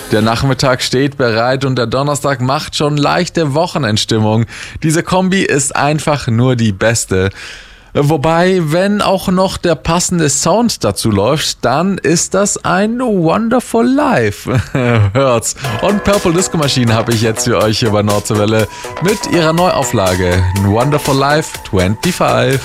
Der Nachmittag steht bereit und der Donnerstag macht schon leichte Wochenendstimmung. Diese Kombi ist einfach nur die beste. Wobei, wenn auch noch der passende Sound dazu läuft, dann ist das ein Wonderful Life. Hört's. Und Purple Disco Machine habe ich jetzt für euch hier bei Nordseewelle mit ihrer Neuauflage Wonderful Life 25.